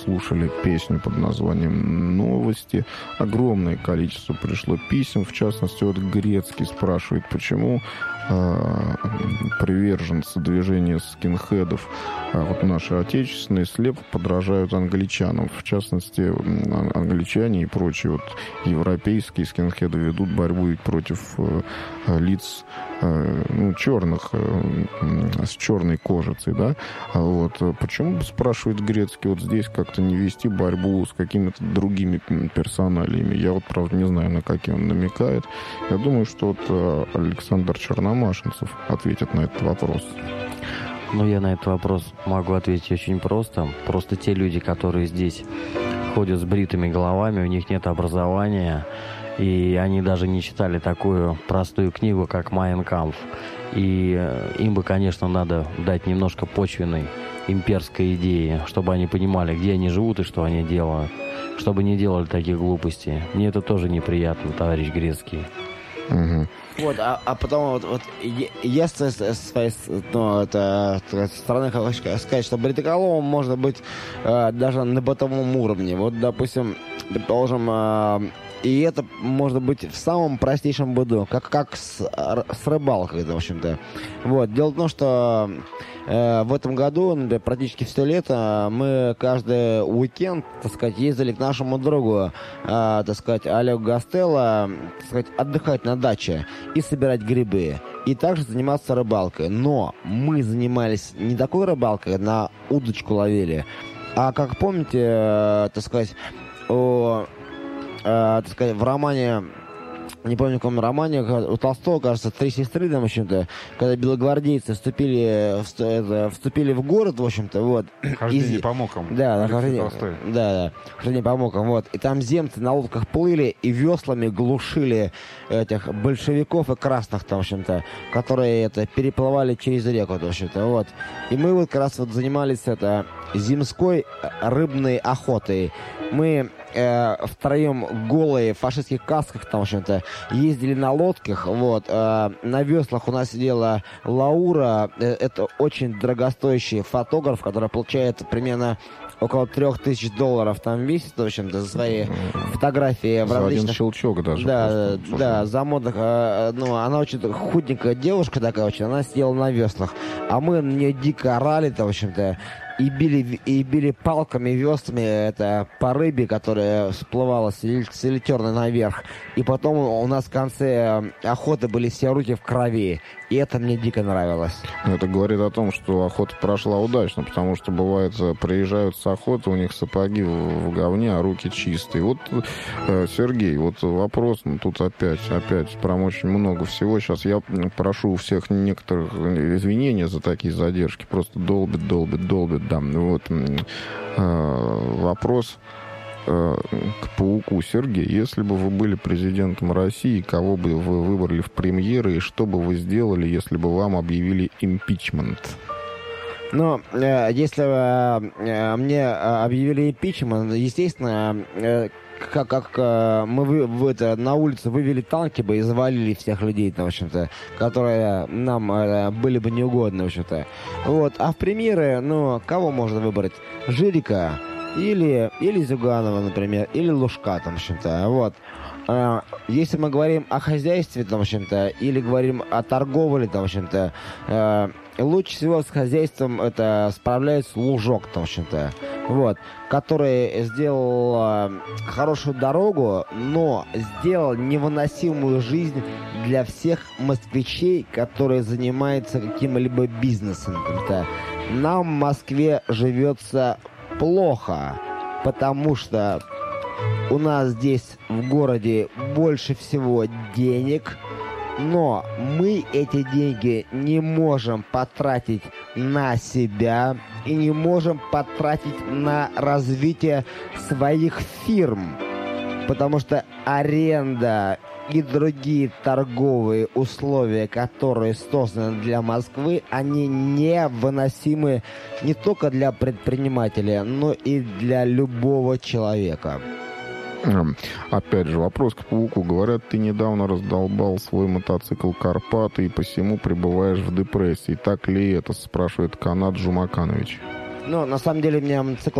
слушали песню под названием «Новости». Огромное количество пришло писем, в частности, вот Грецкий спрашивает, почему приверженцы движения скинхедов, вот наши отечественные, слепо подражают англичанам. В частности, англичане и прочие вот европейские скинхеды ведут борьбу ведь против лиц черных, с черной кожицей, да? Вот. Почему, спрашивает Грецкий, вот здесь как-то не вести борьбу с какими-то другими персоналиями? Я вот, правда, не знаю, на какие он намекает. Я думаю, что вот Александр Черномашинцев ответит на этот вопрос. Ну, я на этот вопрос могу ответить очень просто. Просто те люди, которые здесь ходят с бритыми головами, у них нет образования, и они даже не читали такую простую книгу, как «Майн Кампф». И им бы, конечно, надо дать немножко почвенной имперской идеи, чтобы они понимали, где они живут и что они делают, чтобы не делали таких глупостей. Мне это тоже неприятно, товарищ Грецкий. Угу. Вот, а потом вот я с своей стороны хочу сказать, что бритоголовым можно быть даже на бытовом уровне. Вот, допустим, предположим, и это может быть в самом простейшем быту, как с рыбалкой, в общем-то. Вот. Дело в том, что в этом году, например, практически все лето мы каждый уикенд, так сказать, ездили к нашему другу, так сказать, Олегу Гастелло, так сказать, отдыхать на даче и собирать грибы. И также заниматься рыбалкой. Но мы занимались не такой рыбалкой, на удочку ловили, а, как помните, так сказать, в романе, не помню, в каком романе, у Толстого, кажется, «Три сестры», там, в общем-то, когда белогвардейцы вступили в город, в общем-то, вот. Хождение по мукам. Да, хождение по мукам, вот. И там земцы на лодках плыли и веслами глушили этих большевиков и красных, там, в общем-то, которые переплывали через реку, в общем-то, вот. И мы вот как раз вот занимались зимской рыбной охотой. Мы втроем голые в фашистских касках, там, в общем-то, ездили на лодках, вот, на веслах у нас сидела Лаура, это очень дорогостоящий фотограф, который получает примерно около $3000 там месяц, в общем-то, за свои фотографии. За один щелчок даже. Да, за модных, она очень худенькая девушка такая очень, она сидела на веслах, а мы на нее дико орали, там, в общем-то, и били палками, веслами по рыбе, которая всплывала с литерной наверх. И потом у нас в конце охоты были все руки в крови. И это мне дико нравилось. Это говорит о том, что охота прошла удачно, потому что, бывает, приезжают с охоты, у них сапоги в говне, а руки чистые. Вот, Сергей, вот вопрос, тут опять прям очень много всего. Сейчас я прошу у всех некоторых извинения за такие задержки. Просто долбит, да. Вот вопрос к пауку. Сергей, если бы вы были президентом России, кого бы вы выбрали в премьеры и что бы вы сделали, если бы вам объявили импичмент? Ну, если мне объявили импичмент, естественно, как мы на улице вывели танки бы и завалили всех людей, в общем-то, которые нам были бы неугодны, в общем-то. Вот. А в премьеры, кого можно выбрать? Жирика или Зюганова, например, или Лужка, там, в общем-то. Вот. Если мы говорим о хозяйстве, там, в общем-то, или говорим о торговле, там, в общем-то, лучше всего с хозяйством справляется Лужок, там, в общем-то, вот, который сделал хорошую дорогу, но сделал невыносимую жизнь для всех москвичей, которые занимаются каким-либо бизнесом. Нам в Москве живется плохо, потому что у нас здесь в городе больше всего денег, но мы эти деньги не можем потратить на себя и не можем потратить на развитие своих фирм, потому что аренда и другие торговые условия, которые созданы для Москвы, они невыносимы не только для предпринимателя, но и для любого человека. Опять же, вопрос к пауку. Говорят, ты недавно раздолбал свой мотоцикл «Карпаты» и посему пребываешь в депрессии. Так ли это, спрашивает Канат Жумаканович. На самом деле, у меня мотоцикл